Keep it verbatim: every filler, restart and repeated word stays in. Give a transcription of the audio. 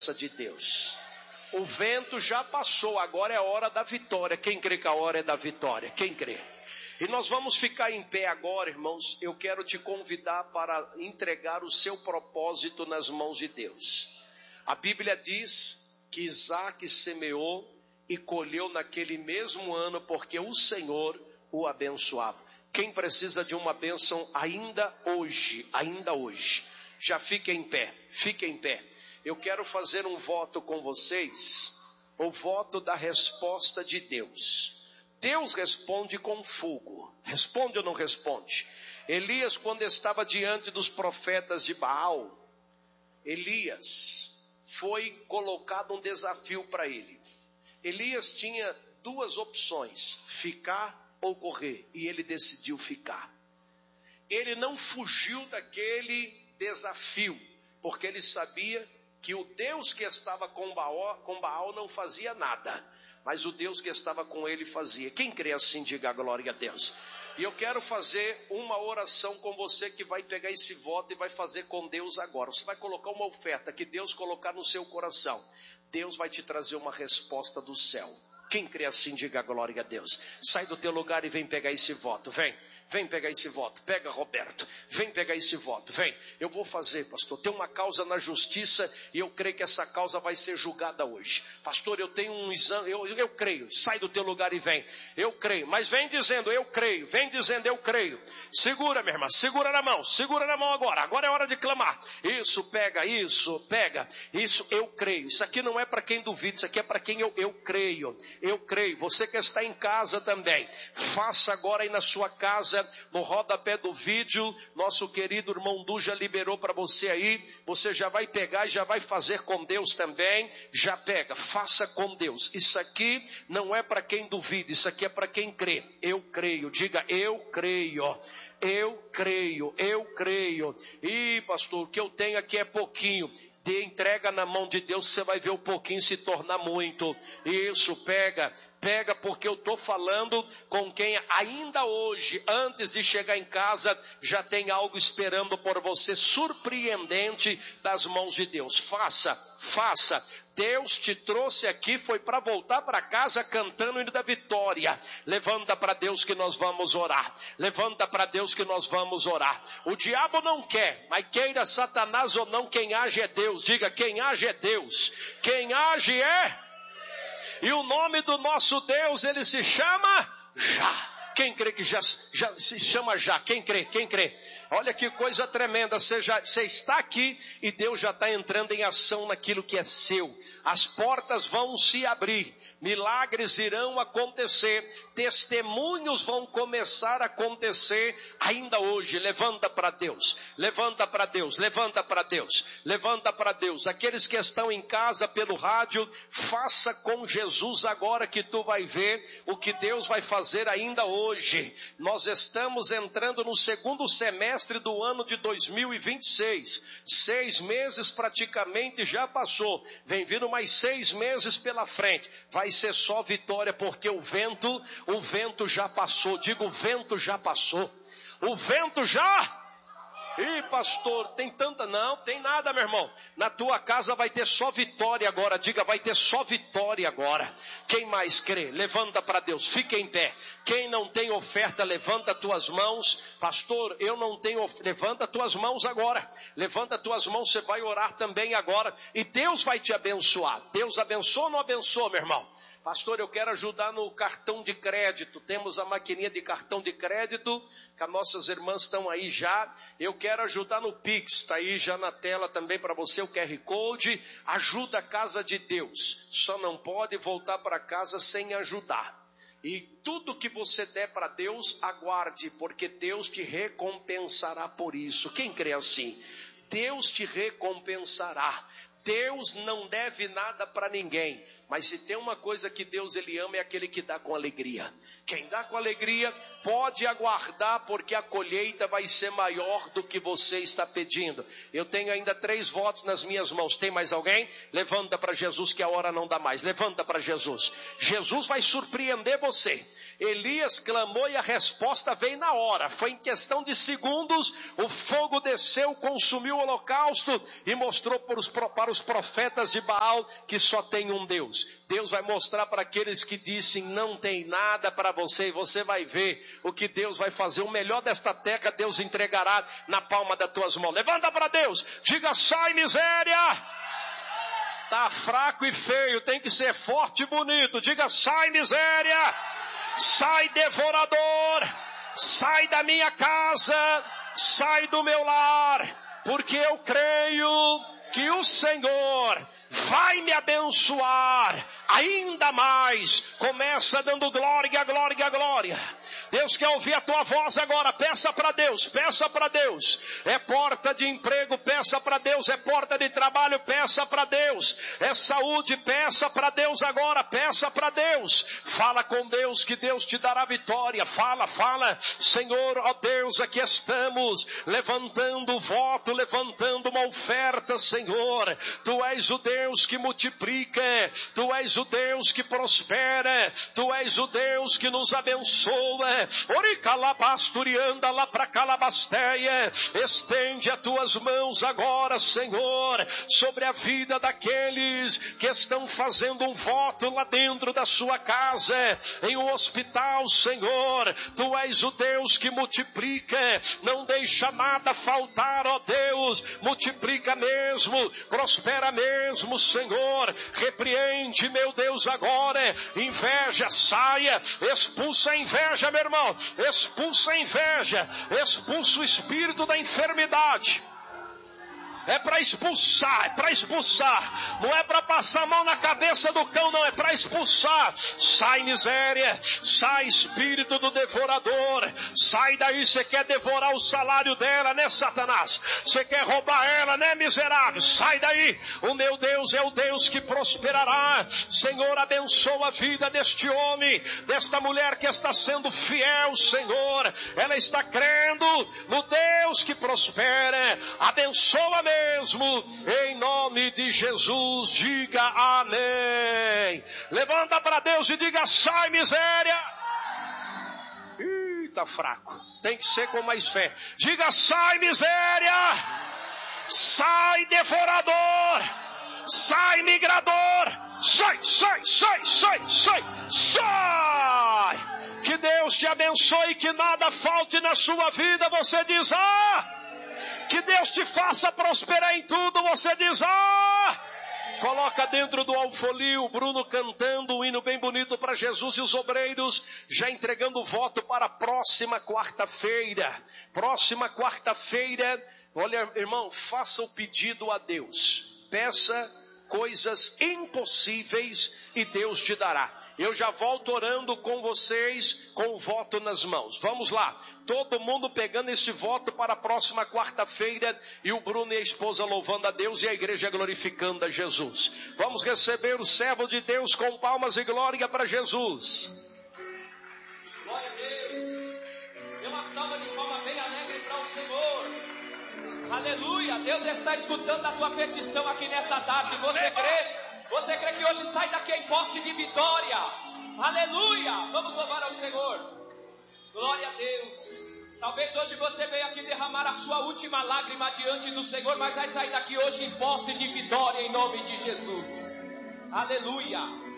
de Deus. O vento já passou, agora é a hora da vitória. Quem crê que a hora é da vitória? Quem crê? E nós vamos ficar em pé agora, irmãos. Eu quero te convidar para entregar o seu propósito nas mãos de Deus. A Bíblia diz que Isaac semeou e colheu naquele mesmo ano, porque o Senhor o abençoava. Quem precisa de uma bênção ainda hoje, ainda hoje, já fique em pé, fique em pé. Eu quero fazer um voto com vocês, o voto da resposta de Deus. Deus responde com fogo. Responde ou não responde? Elias, quando estava diante dos profetas de Baal, Elias, foi colocado um desafio para ele. Elias tinha duas opções, ficar ou correr, e ele decidiu ficar. Ele não fugiu daquele desafio, porque ele sabia que o Deus que estava com Baal, com Baal não fazia nada, mas o Deus que estava com ele fazia. Quem crê assim, diga glória a Deus. E eu quero fazer uma oração com você que vai pegar esse voto e vai fazer com Deus agora. Você vai colocar uma oferta que Deus colocar no seu coração. Deus vai te trazer uma resposta do céu. Quem crê assim, diga glória a Deus. Sai do teu lugar e vem pegar esse voto. Vem, vem pegar esse voto. Pega, Roberto. Vem pegar esse voto. Vem. Eu vou fazer, pastor. Tem uma causa na justiça e eu creio que essa causa vai ser julgada hoje. Pastor, eu tenho um exame. Eu, eu creio. Sai do teu lugar e vem. Eu creio. Mas vem dizendo, eu creio. Vem dizendo, eu creio. Segura, minha irmã. Segura na mão. Segura na mão agora. Agora é hora de clamar. Isso, pega. Isso, pega. Isso, eu creio. Isso aqui não é para quem duvida. Isso aqui é para quem eu, eu creio. Eu creio, você que está em casa também, faça agora aí na sua casa, no rodapé do vídeo, nosso querido irmão Du já liberou para você aí, você já vai pegar e já vai fazer com Deus também, já pega, faça com Deus. Isso aqui não é para quem duvida, isso aqui é para quem crê. Eu creio, diga eu creio. Eu creio, eu creio. Ih, pastor, o que eu tenho aqui é pouquinho. Dê entrega na mão de Deus, você vai ver o pouquinho se tornar muito. Isso, pega, pega, porque eu estou falando com quem ainda hoje, antes de chegar em casa, já tem algo esperando por você, surpreendente das mãos de Deus. Faça, faça. Deus te trouxe aqui, foi para voltar para casa cantando o hino da vitória. Levanta para Deus que nós vamos orar. Levanta para Deus que nós vamos orar. O diabo não quer, mas queira Satanás ou não, quem age é Deus. Diga, quem age é Deus. Quem age é... E o nome do nosso Deus, ele se chama Já. Quem crê que já, já se chama Já? Quem crê? Quem crê? Olha que coisa tremenda, você, já, você está aqui e Deus já está entrando em ação naquilo que é seu. As portas vão se abrir, milagres irão acontecer, testemunhos vão começar a acontecer ainda hoje. Levanta para Deus, levanta para Deus, levanta para Deus, levanta para Deus. Aqueles que estão em casa pelo rádio, faça com Jesus agora que tu vai ver o que Deus vai fazer ainda hoje. Nós estamos entrando no segundo semestre do ano de dois mil e vinte e seis, seis meses praticamente já passou, vem vindo mais seis meses pela frente, vai ser só vitória, porque o vento, o vento já passou. Digo, o vento já passou, o vento já... Ih, pastor, tem tanta... Não, tem nada, meu irmão. Na tua casa vai ter só vitória agora. Diga, vai ter só vitória agora. Quem mais crê? Levanta para Deus, fica em pé. Quem não tem oferta, levanta tuas mãos. Pastor, eu não tenho oferta. Levanta tuas mãos agora. Levanta tuas mãos, você vai orar também agora. E Deus vai te abençoar. Deus abençoa ou não abençoa, meu irmão? Pastor, eu quero ajudar no cartão de crédito. Temos a maquininha de cartão de crédito, que as nossas irmãs estão aí já. Eu quero ajudar no Pix, está aí já na tela também para você o Q R Code. Ajuda a casa de Deus. Só não pode voltar para casa sem ajudar. E tudo que você der para Deus, aguarde, porque Deus te recompensará por isso. Quem crê assim? Deus te recompensará. Deus não deve nada para ninguém, mas se tem uma coisa que Deus ele ama, é aquele que dá com alegria. Quem dá com alegria pode aguardar, porque a colheita vai ser maior do que você está pedindo. Eu tenho ainda três votos nas minhas mãos. Tem mais alguém? Levanta para Jesus que a hora não dá mais. Levanta para Jesus. Jesus vai surpreender você. Elias clamou e a resposta veio na hora. Foi em questão de segundos, o fogo desceu, consumiu o holocausto e mostrou para os, para os profetas de Baal que só tem um Deus. Deus vai mostrar para aqueles que dizem não tem nada para você, e você vai ver o que Deus vai fazer. O melhor desta terra Deus entregará na palma das tuas mãos. Levanta para Deus, diga: sai miséria. Tá fraco e feio, tem que ser forte e bonito. Diga: sai miséria, sai devorador, sai da minha casa, sai do meu lar, porque eu creio que o Senhor vai me abençoar ainda mais. Começa dando glória, glória, glória. Deus quer ouvir a tua voz agora. Peça para Deus, peça para Deus. É porta de emprego, peça para Deus. É porta de trabalho, peça para Deus. É saúde, peça para Deus agora. Peça para Deus. Fala com Deus que Deus te dará vitória. Fala, fala. Senhor, ó Deus, aqui estamos levantando voto, levantando uma oferta, Senhor. Tu és o Deus que multiplica. Tu és o Deus que prospera. Tu és o Deus que nos abençoa. Oricalabasturianda lá para Calabasteia. Estende as tuas mãos agora, Senhor, sobre a vida daqueles que estão fazendo um voto lá dentro da sua casa, em um hospital, Senhor. Tu és o Deus que multiplica, não deixa nada faltar, ó Deus. Multiplica mesmo, prospera mesmo, Senhor. Repreende, meu Deus, agora inveja, saia, expulsa a inveja, meu irmão, expulsa a inveja, expulsa o espírito da enfermidade. É para expulsar, é para expulsar. Não é para passar a mão na cabeça do cão, não. É para expulsar. Sai miséria, sai espírito do devorador. Sai daí, você quer devorar o salário dela, né, Satanás? Você quer roubar ela, né, miserável? Sai daí. O meu Deus é o Deus que prosperará. Senhor, abençoa a vida deste homem, desta mulher que está sendo fiel, Senhor. Ela está crendo no Deus que prospera. Abençoa mesmo. Mesmo, em nome de Jesus, diga amém. Levanta para Deus e diga: sai miséria. Ih, tá fraco, tem que ser com mais fé. Diga: sai miséria, sai devorador, sai migrador, sai, sai, sai, sai, sai, sai. Que Deus te abençoe, que nada falte na sua vida. Você diz: ah. Que Deus te faça prosperar em tudo. Você diz: ah. Coloca dentro do alfolio o Bruno cantando um hino bem bonito para Jesus, e os obreiros já entregando o voto para a próxima quarta-feira. Próxima quarta-feira, olha, irmão, faça o pedido a Deus. Peça coisas impossíveis e Deus te dará. Eu já volto orando com vocês com o voto nas mãos. Vamos lá. Todo mundo pegando esse voto para a próxima quarta-feira, e o Bruno e a esposa louvando a Deus e a igreja glorificando a Jesus. Vamos receber o servo de Deus com palmas e glória para Jesus. Glória a Deus. Dê uma salva de palmas bem alegre para o Senhor. Aleluia. Deus está escutando a tua petição aqui nessa tarde. Você crê? Você crê que hoje sai daqui em posse de vitória? Aleluia! Vamos louvar ao Senhor. Glória a Deus. Talvez hoje você veio aqui derramar a sua última lágrima diante do Senhor, mas vai sair daqui hoje em posse de vitória em nome de Jesus. Aleluia!